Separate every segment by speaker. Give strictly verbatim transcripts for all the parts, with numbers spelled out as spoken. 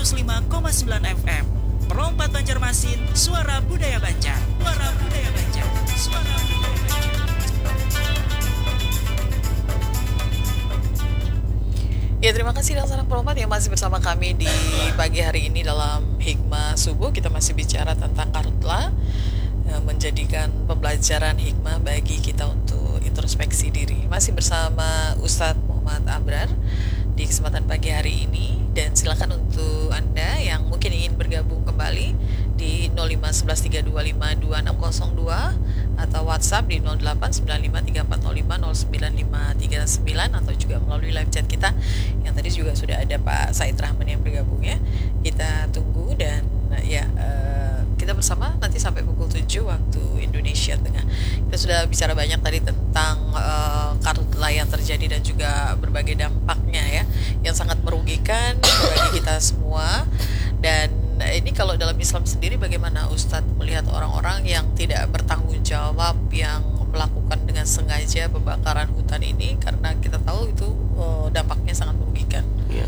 Speaker 1: seratus lima koma sembilan F M. Perompat Banjarmasin, suara budaya Banjar. Suara budaya Banjar. Suara budaya Banjar.
Speaker 2: Ya, terima kasih Laksana Perompat yang masih bersama kami di pagi hari ini dalam Hikmah Subuh. Kita masih bicara tentang karutla, menjadikan pembelajaran hikmah bagi kita untuk introspeksi diri. Masih bersama Ustadz Muhammad Abrar di kesempatan pagi hari ini, dan silakan untuk Anda yang mungkin ingin bergabung kembali di nol lima satu satu tiga dua lima dua enam nol dua atau WhatsApp di nol delapan sembilan lima tiga empat nol lima nol sembilan lima tiga sembilan, atau juga melalui live chat kita yang tadi juga sudah ada Pak Said Rahman yang bergabung ya. Kita tunggu dan ya uh, kita bersama nanti sampai pukul tujuh waktu Indonesia Tengah. Kita sudah bicara banyak tadi tentang uh, karutla yang terjadi dan juga berbagai dampaknya ya, yang sangat merugikan bagi kita semua. Dan ini kalau dalam Islam sendiri bagaimana Ustadz melihat orang-orang yang tidak bertanggung jawab, yang melakukan dengan sengaja pembakaran hutan ini, karena kita tahu itu uh, dampaknya sangat merugikan.
Speaker 3: Ya.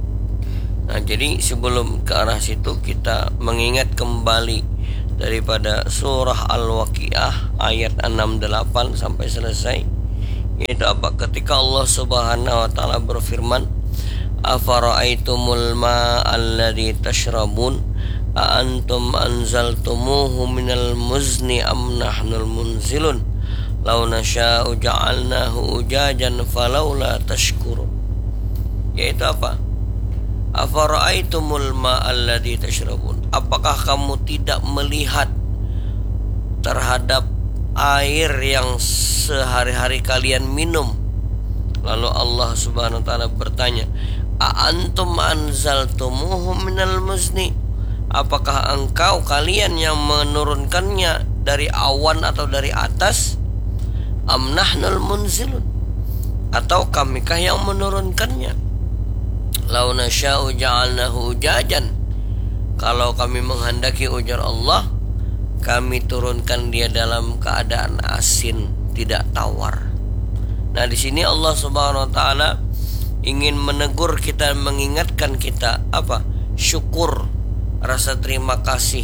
Speaker 3: Nah, jadi sebelum ke arah situ kita mengingat kembali daripada surah Al-Waqiah ayat enam puluh delapan sampai selesai. Yaitu apa? Ketika Allah Subhanahu wa taala berfirman, "Afara'aitumul ma'alladzi tashrabun a antum anzaltumuhu minal muzni am nahnul munzilun law nasya'u ja'alnahu ujajan falawla tashkurun." Yaitu apa? Afara'aitumul ma'alladzi tashrabun, apakah kamu tidak melihat terhadap air yang sehari-hari kalian minum? Lalu Allah Subhanahu wa taala bertanya, a antum anzaltumuhu minal muzni, apakah engkau kalian yang menurunkannya dari awan atau dari atas? Am nahnul munzilun, atau kamikah yang menurunkannya? Lau nasya'u ja'alnahu ujajan, kalau kami menghendaki, ujar Allah, kami turunkan dia dalam keadaan asin, tidak tawar. Nah, di sini Allah Subhanahu wa taala ingin menegur kita, mengingatkan kita apa? Syukur, rasa terima kasih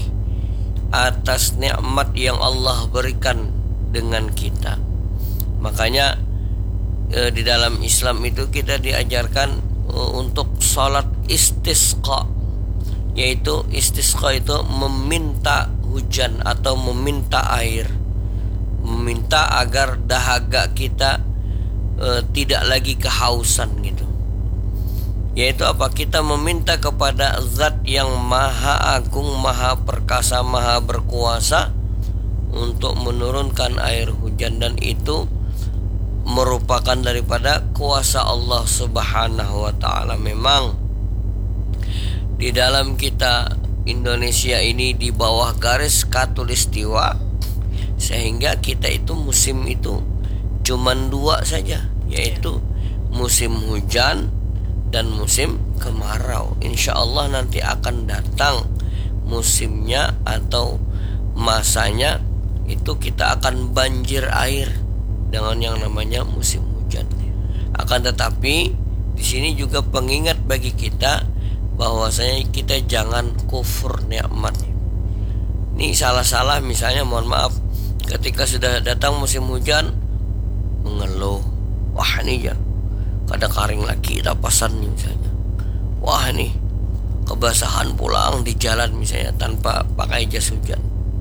Speaker 3: atas nikmat yang Allah berikan dengan kita. Makanya eh, di dalam Islam itu kita diajarkan eh, untuk salat istisqa, yaitu istisqa itu meminta hujan atau meminta air, meminta agar dahaga kita e, tidak lagi kehausan gitu. Yaitu apa? Kita meminta kepada Zat yang Maha Agung, Maha Perkasa, Maha Berkuasa untuk menurunkan air hujan, dan itu merupakan daripada kuasa Allah Subhanahu wa taala. Memang di dalam kita Indonesia ini di bawah garis khatulistiwa, sehingga kita itu musim itu cuman dua saja, yaitu musim hujan dan musim kemarau. Insya Allah nanti akan datang musimnya atau masanya, itu kita akan banjir air dengan yang namanya musim hujan. Akan tetapi di sini juga pengingat bagi kita bahwasanya kita jangan kufur nikmat. Ini salah-salah misalnya, mohon maaf, ketika sudah datang musim hujan mengeluh, wah ini ya kada kering lagi rapasan nih misalnya, wah nih kebasahan pulang di jalan misalnya tanpa pakai jas hujan.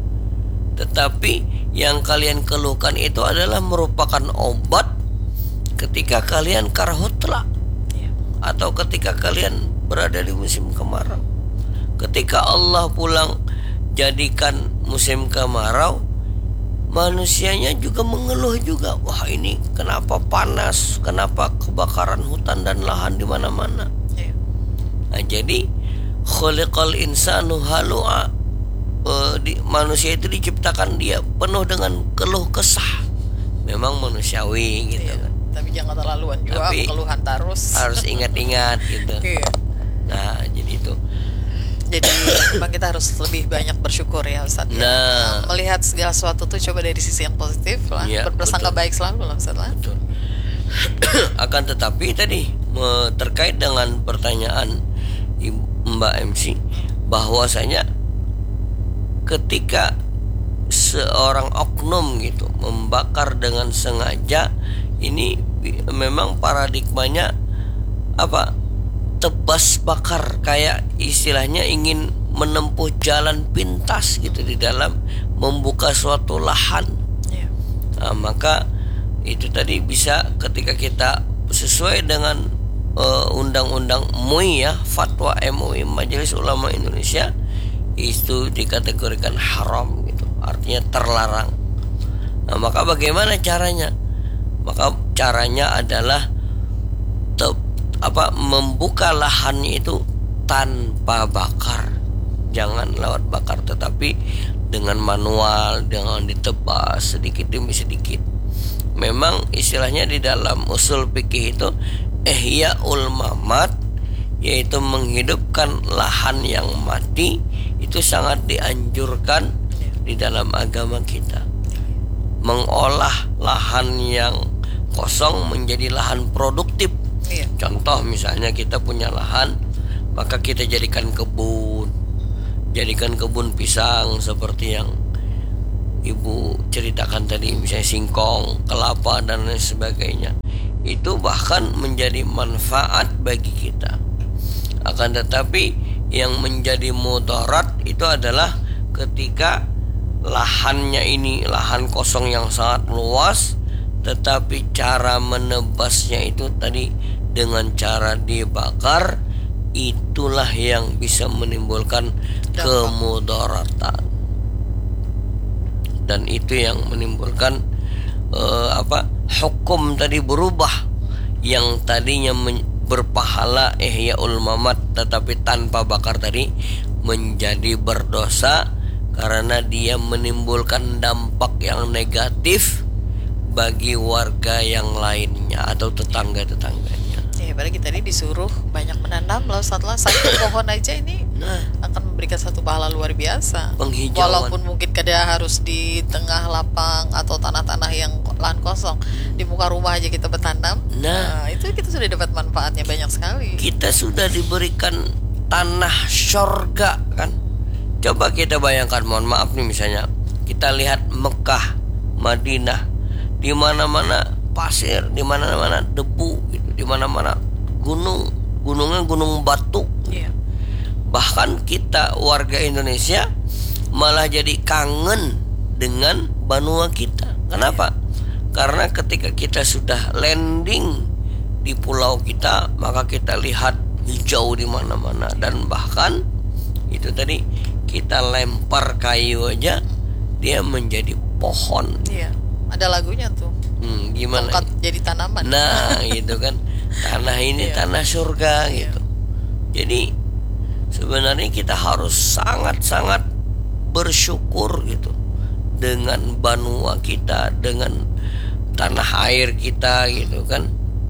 Speaker 3: Tetapi yang kalian keluhkan itu adalah merupakan obat ketika kalian karhutla, atau ketika kalian berada di musim kemarau. Ketika Allah pulang jadikan musim kemarau, manusianya juga mengeluh juga, wah ini kenapa panas, kenapa kebakaran hutan dan lahan di mana-mana. Nah, jadi khuliqal insanu halu'a, uh, di, manusia itu diciptakan dia penuh dengan keluh kesah. Memang manusiawi gitu
Speaker 2: iya,
Speaker 3: kan.
Speaker 2: Tapi jangan terlaluan juga, tapi keluhan terus.
Speaker 3: Harus ingat-ingat gitu.
Speaker 2: Iya.
Speaker 3: Nah, jadi itu.
Speaker 2: Jadi memang kita harus lebih banyak bersyukur ya Ustaz.
Speaker 3: Nah,
Speaker 2: melihat segala sesuatu tuh coba dari sisi yang positif lah.
Speaker 3: Ya,
Speaker 2: berprasangka
Speaker 3: betul.
Speaker 2: baik selalu lah Ustaz lah.
Speaker 3: Betul. Akan tetapi tadi terkait dengan pertanyaan Mbak M C, bahwasanya ketika seorang oknum gitu membakar dengan sengaja, ini memang paradigmanya apa? Tebas bakar, kayak istilahnya ingin menempuh jalan pintas gitu di dalam membuka suatu lahan.
Speaker 2: Yeah.
Speaker 3: Nah, maka itu tadi bisa ketika kita sesuai dengan uh, undang-undang M U I ya, fatwa M U I, Majelis Ulama Indonesia, itu dikategorikan haram gitu, artinya terlarang. Nah, maka bagaimana caranya? Maka caranya adalah te, apa membuka lahan itu tanpa bakar. Jangan lewat bakar, tetapi dengan manual, dengan ditebas sedikit demi sedikit. Memang istilahnya di dalam usul fikih itu ihyaul mamat, yaitu menghidupkan lahan yang mati, itu sangat dianjurkan di dalam agama kita. Mengolah lahan yang kosong menjadi lahan produktif.
Speaker 2: Iya.
Speaker 3: Contoh misalnya kita punya lahan, maka kita jadikan kebun, jadikan kebun pisang seperti yang Ibu ceritakan tadi, misalnya singkong, kelapa dan lain sebagainya. Itu bahkan menjadi manfaat bagi kita. Akan tetapi yang menjadi mudarat itu adalah ketika lahannya ini lahan kosong yang sangat luas, tetapi cara menebasnya itu tadi dengan cara dibakar, itulah yang bisa menimbulkan kemudaratan. Dan itu yang menimbulkan uh, apa hukum tadi berubah, yang tadinya men- berpahala ihyaul mamat tetapi tanpa bakar tadi menjadi berdosa karena dia menimbulkan dampak yang negatif bagi warga yang lainnya atau tetangga-tetangganya.
Speaker 2: Ya, apalagi tadi disuruh banyak menanam, lalu setelah satu pohon aja ini
Speaker 3: Nah,
Speaker 2: akan memberikan satu pahala luar biasa.
Speaker 3: penghijauan.
Speaker 2: Walaupun mungkin kadang harus di tengah lapang atau tanah-tanah yang lahan kosong, di muka rumah aja kita bertanam.
Speaker 3: Nah,
Speaker 2: Nah, itu kita sudah dapat manfaatnya banyak sekali.
Speaker 3: kita sudah diberikan tanah syurga kan. Coba kita bayangkan, mohon maaf nih, misalnya kita lihat Mekah, Madinah, di mana-mana pasir, di mana-mana debu gitu, di mana-mana gunung, gunungnya gunung batu.
Speaker 2: Iya.
Speaker 3: Bahkan kita warga Indonesia malah jadi kangen dengan benua kita. Kenapa? Karena ketika kita sudah landing di pulau kita, maka kita lihat hijau di mana-mana, dan bahkan itu tadi kita lempar kayu aja dia menjadi pohon.
Speaker 2: Iya. Ada lagunya tuh.
Speaker 3: Hmm, gimana?
Speaker 2: Tongkat jadi tanaman.
Speaker 3: Nah, gitu kan. Tanah ini
Speaker 2: Iya.
Speaker 3: tanah surga
Speaker 2: Iya.
Speaker 3: gitu. Jadi sebenarnya kita harus sangat-sangat bersyukur gitu dengan benua kita, dengan tanah air kita gitu kan.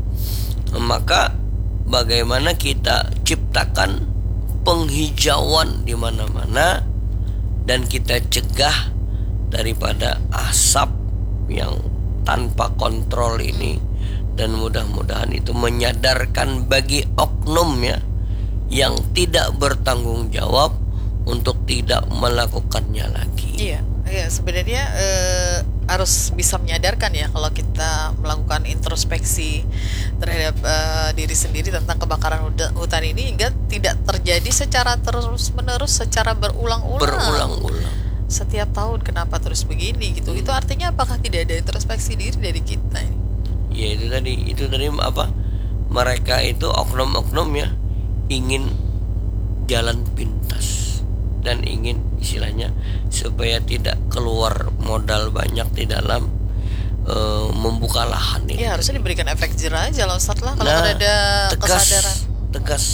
Speaker 3: Maka bagaimana kita ciptakan penghijauan di mana-mana dan kita cegah daripada asap yang tanpa kontrol ini, dan mudah-mudahan itu menyadarkan bagi oknum ya yang tidak bertanggung jawab untuk tidak melakukannya lagi.
Speaker 2: Iya, iya sebenarnya eh, harus bisa menyadarkan ya kalau kita melakukan introspeksi terhadap eh, diri sendiri tentang kebakaran huda- hutan ini hingga tidak terjadi secara terus-menerus, secara berulang-ulang.
Speaker 3: Berulang-ulang.
Speaker 2: Setiap tahun kenapa terus begini gitu. Itu artinya apakah tidak ada introspeksi diri dari kita ini?
Speaker 3: Ya itu tadi, itu tadi apa? Mereka itu oknum-oknum ya ingin jalan pintas dan ingin istilahnya supaya tidak keluar modal banyak di dalam uh, membuka lahan ini.
Speaker 2: Ya harusnya diberikan efek jerah aja loh setelah kalau
Speaker 3: Nah,
Speaker 2: ada
Speaker 3: tegas,
Speaker 2: kesadaran.
Speaker 3: tegas.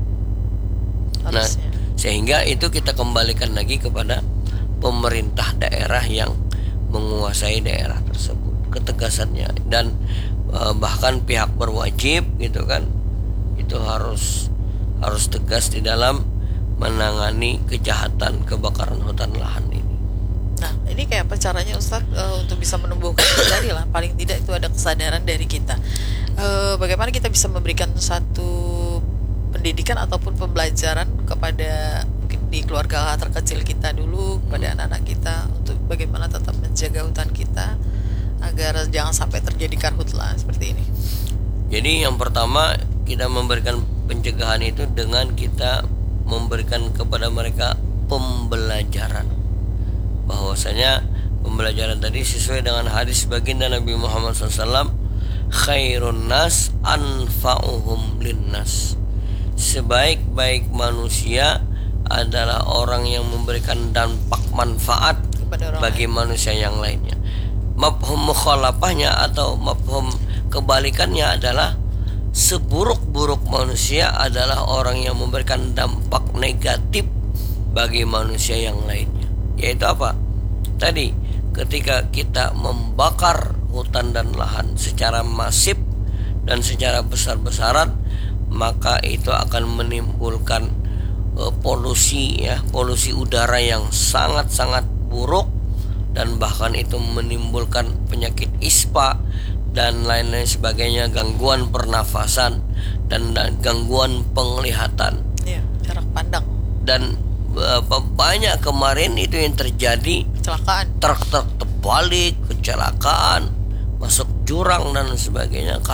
Speaker 3: Nah,
Speaker 2: Harusnya.
Speaker 3: sehingga itu kita kembalikan lagi kepada pemerintah daerah yang menguasai daerah tersebut, ketegasannya, dan uh, bahkan pihak berwajib gitu kan, itu harus harus tegas di dalam menangani kejahatan kebakaran hutan lahan ini.
Speaker 2: Nah, ini kayak apa caranya Ustadz uh, untuk bisa menumbuhkan itu tadi lah, paling tidak itu ada kesadaran dari kita. Uh, bagaimana kita bisa memberikan satu pendidikan ataupun pembelajaran kepada mungkin di keluarga terkecil kita dulu, kepada anak-anak kita untuk bagaimana tetap menjaga hutan kita agar jangan sampai terjadi karhutla seperti ini.
Speaker 3: Jadi yang pertama kita memberikan pencegahan itu dengan kita memberikan kepada mereka pembelajaran. Bahwasanya pembelajaran tadi sesuai dengan hadis baginda Nabi Muhammad shallallahu alaihi wasallam, khairun nas anfa'uhum linnas. Sebaik-baik manusia adalah orang yang memberikan dampak manfaat bagi lain. Manusia yang lainnya. Mafhum mukhalafahnya atau mafhum kebalikannya adalah seburuk-buruk manusia adalah orang yang memberikan dampak negatif bagi manusia yang lainnya. Yaitu apa? Tadi ketika kita membakar hutan dan lahan secara masif dan secara besar-besaran, maka itu akan menimbulkan uh, polusi ya, polusi udara yang sangat-sangat buruk, dan bahkan itu menimbulkan penyakit ispa dan lain-lain sebagainya, gangguan pernafasan dan, dan gangguan penglihatan.
Speaker 2: Ya, jarak pandang.
Speaker 3: Dan uh, banyak kemarin itu yang terjadi,
Speaker 2: kecelakaan,
Speaker 3: truk-truk terbalik, kecelakaan, masuk jurang dan sebagainya